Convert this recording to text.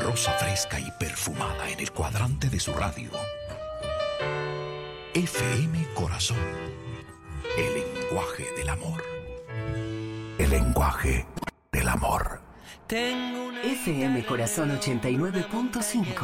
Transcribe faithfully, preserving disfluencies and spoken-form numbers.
rosa fresca y perfumada en el cuadrante de su radio. F M Corazón. El lenguaje del amor. El lenguaje del amor. F M Corazón ochenta y nueve punto cinco.